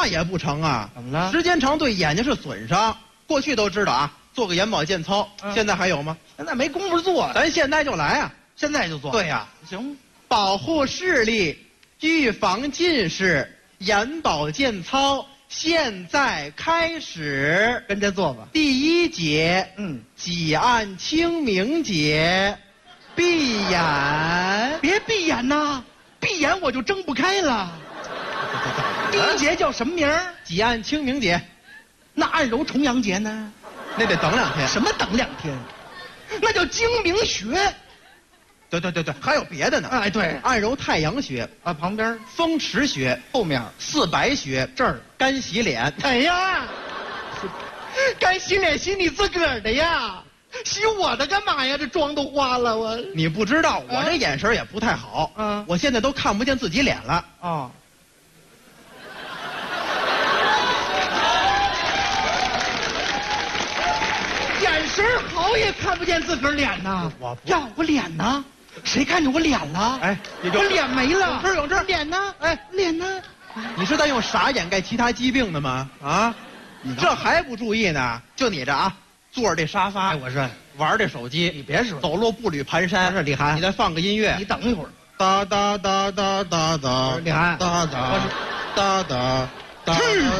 也不成啊！ 怎么了？ 时间长对眼睛是损伤。过去都知道啊，做个眼保健操，现在还有吗？ 现在没工夫做了， 咱现在就来啊！ 现在就做。 对呀， 行， 保护视力，预防近视，眼保健操现在开始。 跟着做吧。 第一节，挤按清明节，闭眼。 别闭眼呐，闭眼我就睁不开了。第一节叫什么名儿？ 挤按清明节。 那按揉重阳节呢？ 那得等2天。 什么等2天？那叫睛明穴。 对，还有别的呢。 哎，对， 按揉太阳穴啊，旁边风池穴， 后面四白穴这儿干洗脸。 哎呀，干洗脸洗你自个儿的呀，洗我的干嘛呀？这妆都花了我。 你不知道，我这眼神也不太好。我现在都看不见自己脸了。 哦。眼神好也看不见自个儿脸呐！我脸呢？谁看见我脸了？ 哎， 我脸没了。 永志， 脸呢？哎，脸呢？ 你是在用傻掩盖其他疾病的吗？啊，这还不注意呢？就你这啊，坐着这沙发， 我说玩这手机， 你别说， 走路步履蹒跚。 是李涵， 你再放个音乐， 你等一会儿。 哒哒哒哒哒哒， 李涵， 哒哒哒哒哒，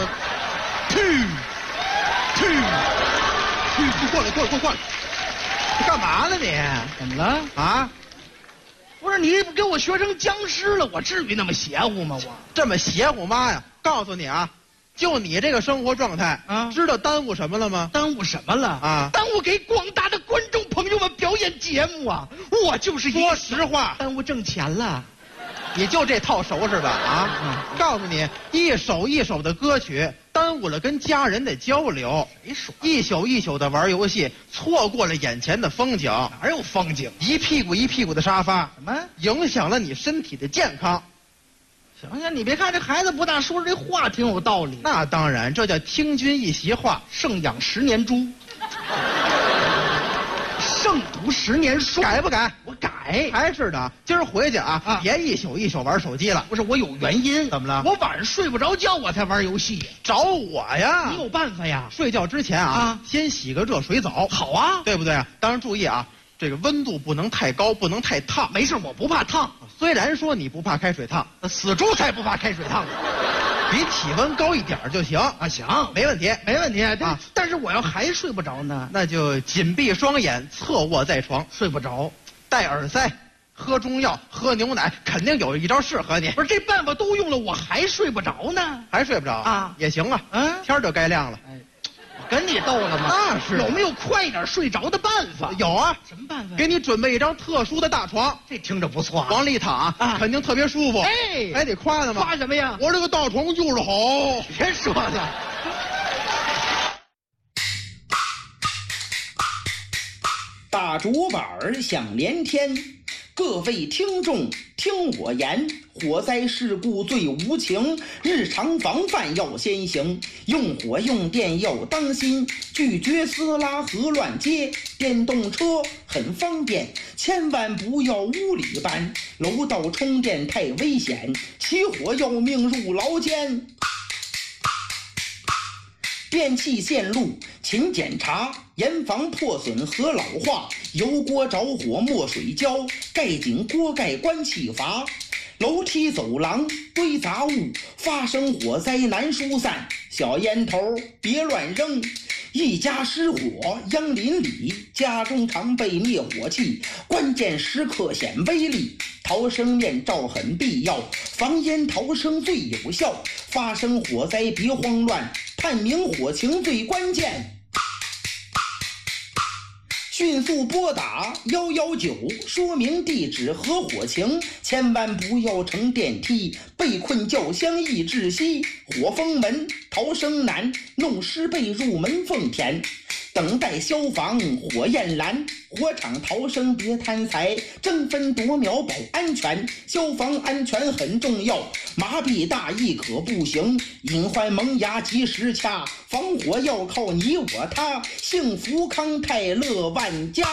过来！你干嘛呢你？ 怎么了？ 啊？ 不是你给我学成僵尸了，我至于那么邪乎吗？我这么邪乎妈呀！告诉你啊，就你这个生活状态啊，知道耽误什么了吗？ 耽误什么了啊？耽误给广大的观众朋友们表演节目啊！我就是说实话， 耽误挣钱了。 你就这套熟是吧？啊！告诉你，一首一首的歌曲耽误了跟家人的交流。 谁说？一宿一宿的玩游戏，错过了眼前的风景。 哪有风景？ 一屁股的沙发， 什么影响了你身体的健康？ 行，你别看这孩子不大，说这话挺有道理。 那当然，这叫听君一席话， 胜养10年猪。胜读10年书， 改不改？ 我改。 还是的，今儿回去啊，别一宿一宿玩手机了。 不是，我有原因。 怎么了？ 我晚上睡不着觉，我才玩游戏。 找我呀？ 你有办法呀？ 睡觉之前啊，先洗个热水澡。 好啊， 对不对啊？当然注意啊，这个温度不能太高，不能太烫。 没事，我不怕烫。 虽然说你不怕开水烫， 死猪才不怕开水烫。 比体温高一点就行啊，行， 没问题， 没问题啊。但是我要还睡不着呢， 那就紧闭双眼，侧卧在床， 睡不着， 戴耳塞，喝中药，喝牛奶，肯定有一招适合你。 不是，这办法都用了，我还睡不着呢， 还睡不着啊？也行啊，天就该亮了。 哎，我跟你斗了吗？ 那是。 有没有快点睡着的办法？ 有啊。 什么办法？ 给你准备一张特殊的大床， 这听着不错， 往里躺啊，肯定特别舒服。 哎， 还得夸呢吗？ 夸什么呀？ 我这个大床就是好。 别说了。 大竹板响连天，各位听众听我言，火灾事故最无情，日常防范要先行，用火用电要当心，拒绝私拉和乱接，电动车很方便，千万不要屋里搬，楼道充电太危险，起火要命入牢间。电器线路勤检查，严防破损和老化，油锅着火没水浇，盖紧锅盖关气阀，楼梯走廊堆杂物，发生火灾难疏散，小烟头别乱扔，一家失火殃邻里，家中常备灭火器，关键时刻显威力，逃生面罩很必要，防烟逃生最有效，发生火灾别慌乱，探明火情最关键，迅速拨打119，说明地址和火情，千万不要乘电梯，被困轿厢易窒息，火封门逃生难，弄湿被入门缝填，等待消防火焰燃，火场逃生别贪财，争分夺秒保安全，消防安全很重要，麻痹大意可不行，隐患萌芽及时掐，防火要靠你我他，幸福康泰乐万家。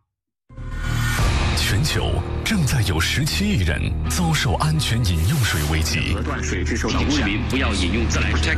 全球正在有17亿人遭受安全饮用水危机。 断水质受到污染，市民不要饮用自来水。